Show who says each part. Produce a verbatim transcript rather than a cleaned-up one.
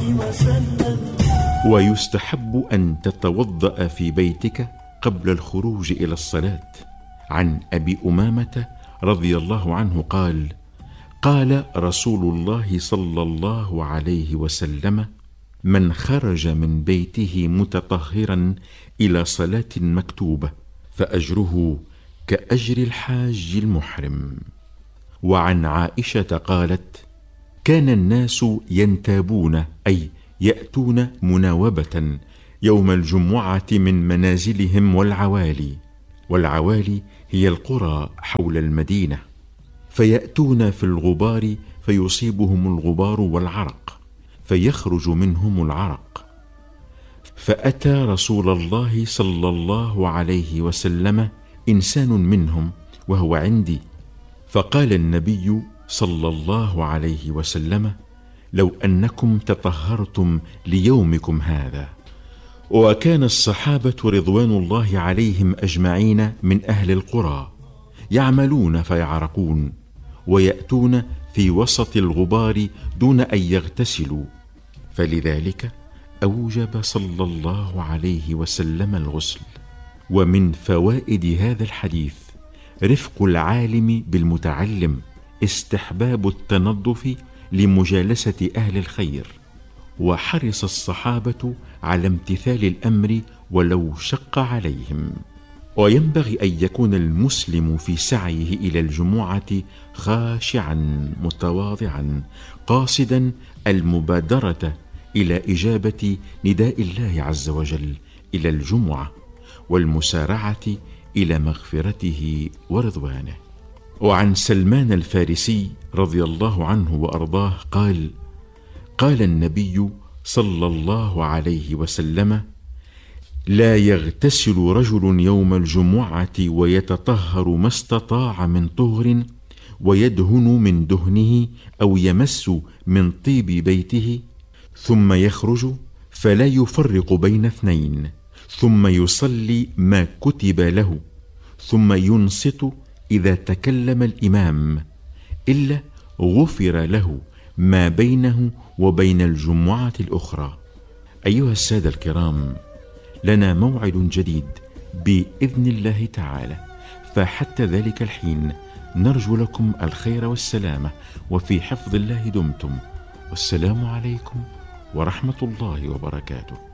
Speaker 1: وسلم.
Speaker 2: ويستحب أن تتوضأ في بيتك قبل الخروج إلى الصلاة. عن أبي أمامة رضي الله عنه قال: قال رسول الله صلى الله عليه وسلم: من خرج من بيته متطهرا إلى صلاة مكتوبة فأجره كأجر الحاج المحرم. وعن عائشة قالت: كان الناس ينتابون أي يأتون مناوبة يوم الجمعة من منازلهم والعوالي، والعوالي هي القرى حول المدينة، فيأتون في الغبار فيصيبهم الغبار والعرق فيخرج منهم العرق. فأتى رسول الله صلى الله عليه وسلم إنسان منهم وهو عندي، فقال النبي صلى الله عليه وسلم: لو أنكم تطهرتم ليومكم هذا. وكان الصحابة رضوان الله عليهم أجمعين من أهل القرى يعملون فيعرقون ويأتون في وسط الغبار دون أن يغتسلوا، فلذلك أوجب صلى الله عليه وسلم الغسل. ومن فوائد هذا الحديث رفق العالم بالمتعلم، استحباب التنظف لمجالسة أهل الخير، وحرص الصحابة على امتثال الأمر ولو شق عليهم. وينبغي أن يكون المسلم في سعيه إلى الجمعة خاشعا متواضعا قاصدا المبادرة إلى إجابة نداء الله عز وجل إلى الجمعة والمسارعة إلى مغفرته ورضوانه. وعن سلمان الفارسي رضي الله عنه وأرضاه قال: قال النبي صلى الله عليه وسلم: لا يغتسل رجل يوم الجمعة ويتطهر ما استطاع من طهر ويدهن من دهنه أو يمس من طيب بيته ثم يخرج فلا يفرق بين اثنين، ثم يصلي ما كتب له، ثم ينصت إذا تكلم الإمام، إلا غفر له ما بينه وبين الجمعة الأخرى. أيها السادة الكرام، لنا موعد جديد بإذن الله تعالى، فحتى ذلك الحين نرجو لكم الخير والسلامة، وفي حفظ الله دمتم، والسلام عليكم ورحمة الله وبركاته.